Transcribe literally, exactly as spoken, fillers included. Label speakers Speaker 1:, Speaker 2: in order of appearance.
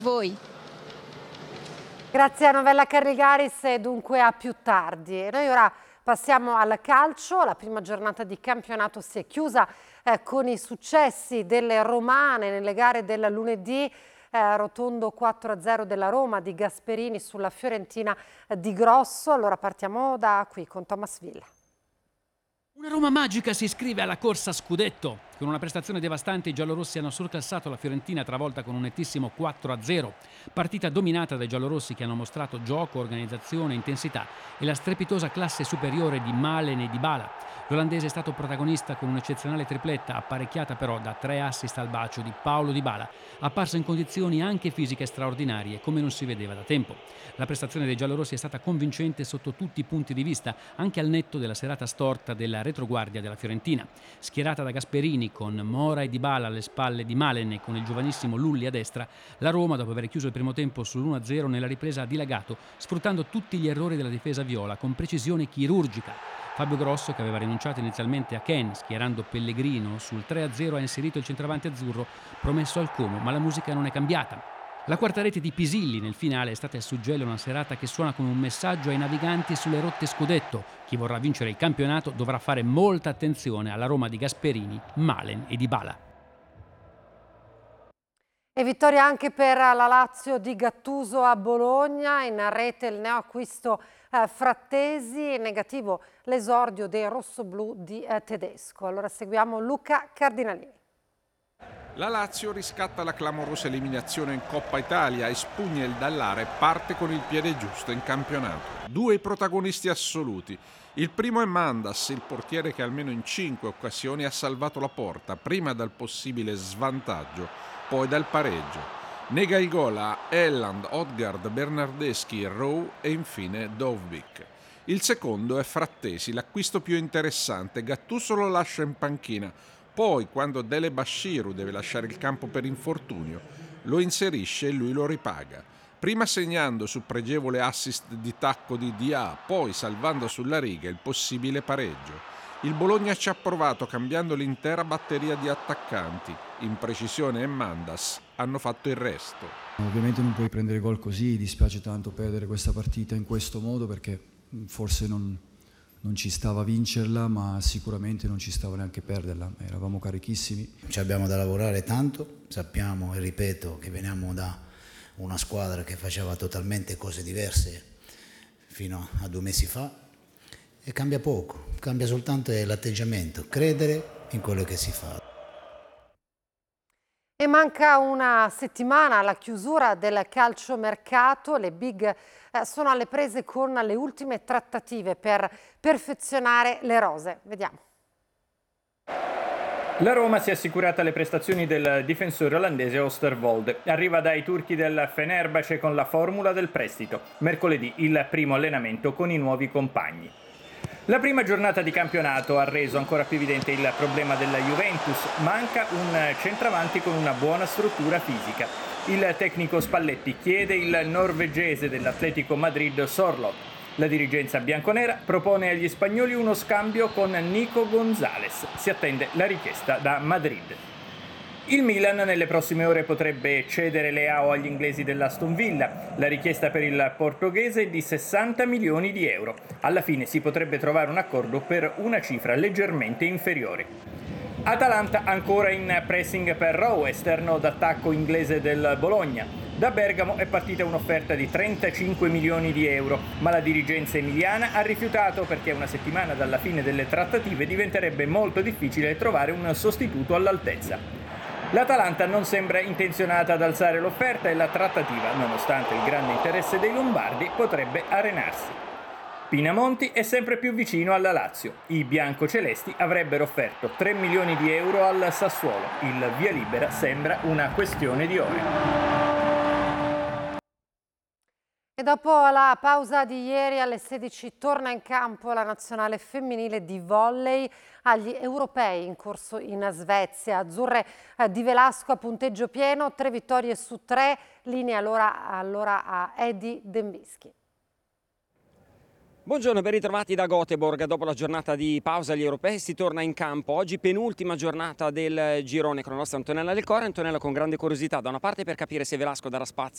Speaker 1: Voi.
Speaker 2: Grazie a Novella Carrigaris e dunque a più tardi. Noi ora passiamo al calcio. La prima giornata di campionato si è chiusa eh, con i successi delle romane nelle gare del lunedì. Eh, rotondo quattro a zero della Roma di Gasperini sulla Fiorentina eh, di Grosso. Allora partiamo da qui con Thomas Villa.
Speaker 3: Una Roma magica si iscrive alla corsa scudetto. Con una prestazione devastante i giallorossi hanno surclassato la Fiorentina travolta con un nettissimo quattro a zero. Partita dominata dai giallorossi che hanno mostrato gioco, organizzazione, intensità e la strepitosa classe superiore di Malen e Dybala. L'olandese è stato protagonista con un'eccezionale tripletta apparecchiata però da tre assist al bacio di Paulo Dybala, apparso in condizioni anche fisiche straordinarie come non si vedeva da tempo. La prestazione dei giallorossi è stata convincente sotto tutti i punti di vista, anche al netto della serata storta della retroguardia della Fiorentina. Schierata da Gasperini con Mora e Dybala alle spalle di Malen e con il giovanissimo Lulli a destra, la Roma, dopo aver chiuso il primo tempo sull'uno a zero, nella ripresa ha dilagato, sfruttando tutti gli errori della difesa viola con precisione chirurgica. Fabio Grosso, che aveva rinunciato inizialmente a Ken schierando Pellegrino sul tre a zero, ha inserito il centravanti azzurro promesso al Como, ma la musica non è cambiata. La quarta rete di Pisilli nel finale è stata il suggello una serata che suona come un messaggio ai naviganti sulle rotte scudetto. Chi vorrà vincere il campionato dovrà fare molta attenzione alla Roma di Gasperini, Malen e Dybala.
Speaker 2: E vittoria anche per la Lazio di Gattuso a Bologna, in rete il neoacquisto eh, Frattesi, negativo l'esordio dei rossoblù di eh, Tedesco. Allora seguiamo Luca Cardinalini.
Speaker 4: La Lazio riscatta la clamorosa eliminazione in Coppa Italia e spugna il Dallare, parte con il piede giusto in campionato. Due i protagonisti assoluti. Il primo è Mandas, il portiere che almeno in cinque occasioni ha salvato la porta, prima dal possibile svantaggio, poi dal pareggio. Nega il gol a Elland, Odgaard, Bernardeschi, Rowe e infine Dovbyk. Il secondo è Frattesi, l'acquisto più interessante. Gattuso lo lascia in panchina. Poi, quando Dele Bashiru deve lasciare il campo per infortunio, lo inserisce e lui lo ripaga. Prima segnando su pregevole assist di tacco di Dia, poi salvando sulla riga il possibile pareggio. Il Bologna ci ha provato cambiando l'intera batteria di attaccanti. Imprecisione e Mandas hanno fatto il resto.
Speaker 5: Ovviamente non puoi prendere gol così, dispiace tanto perdere questa partita in questo modo perché forse non... non ci stava vincerla, ma sicuramente non ci stava neanche perderla, eravamo carichissimi.
Speaker 6: Ci abbiamo da lavorare tanto, sappiamo e ripeto che veniamo da una squadra che faceva totalmente cose diverse fino a due mesi fa e cambia poco, cambia soltanto l'atteggiamento, credere in quello che si fa.
Speaker 2: E manca una settimana alla chiusura del calciomercato, le big eh, sono alle prese con le ultime trattative per perfezionare le rose. Vediamo.
Speaker 7: La Roma si è assicurata le prestazioni del difensore olandese Oosterwolde. Arriva dai turchi del Fenerbahce con la formula del prestito. Mercoledì il primo allenamento con i nuovi compagni. La prima giornata di campionato ha reso ancora più evidente il problema della Juventus. Manca un centravanti con una buona struttura fisica. Il tecnico Spalletti chiede il norvegese dell'Atletico Madrid Sorloth. La dirigenza bianconera propone agli spagnoli uno scambio con Nico Gonzalez. Si attende la richiesta da Madrid. Il Milan nelle prossime ore potrebbe cedere Leao agli inglesi dell'Aston Villa. La richiesta per il portoghese è di sessanta milioni di euro. Alla fine si potrebbe trovare un accordo per una cifra leggermente inferiore. Atalanta ancora in pressing per Rowe, esterno d'attacco inglese del Bologna. Da Bergamo è partita un'offerta di trentacinque milioni di euro, ma la dirigenza emiliana ha rifiutato perché una settimana dalla fine delle trattative diventerebbe molto difficile trovare un sostituto all'altezza. L'Atalanta non sembra intenzionata ad alzare l'offerta e la trattativa, nonostante il grande interesse dei lombardi, potrebbe arenarsi. Pinamonti è sempre più vicino alla Lazio. I biancocelesti avrebbero offerto tre milioni di euro al Sassuolo. Il via libera sembra una questione di ore.
Speaker 2: E dopo la pausa di ieri alle sedici torna in campo la nazionale femminile di volley agli europei in corso in Svezia. Azzurre eh, di Velasco a punteggio pieno, tre vittorie su tre, linea allora, allora a Edi Dembischi.
Speaker 1: Buongiorno, ben ritrovati da Göteborg. Dopo la giornata di pausa agli europei si torna in campo. Oggi penultima giornata del girone con la nostra Antonella Del Core. Antonella, con grande curiosità, da una parte per capire se Velasco darà spazio